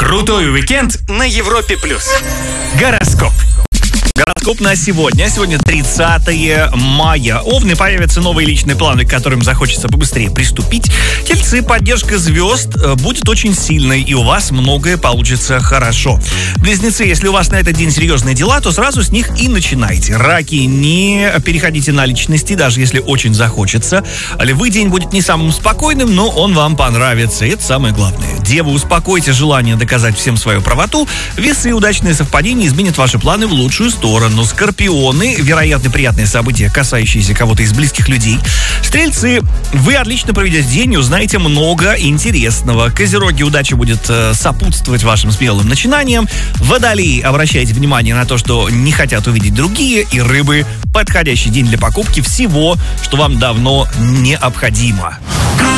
Крутой уикенд на Европе+. Гороскоп. Гороскоп на сегодня. Сегодня 30 мая. Овны, появятся новые личные планы, к которым захочется побыстрее приступить. Тельцы, поддержка звезд будет очень сильной, и у вас многое получится хорошо. Близнецы, если у вас на этот день серьезные дела, то сразу с них и начинайте. Раки, не переходите на личности, даже если очень захочется. Львы, день будет не самым спокойным, но он вам понравится, и это самое главное. Девы, успокойте желание доказать всем свою правоту. Весы, удачные совпадения изменят ваши планы в лучшую сторону. Скорпионы, вероятно, приятные события, касающиеся кого-то из близких людей. Стрельцы, вы отлично проведете день и узнаете много интересного. Козероги, удача будет сопутствовать вашим смелым начинаниям. Водолеи, обращайте внимание на то, что не хотят увидеть другие. И рыбы, подходящий день для покупки всего, что вам давно необходимо.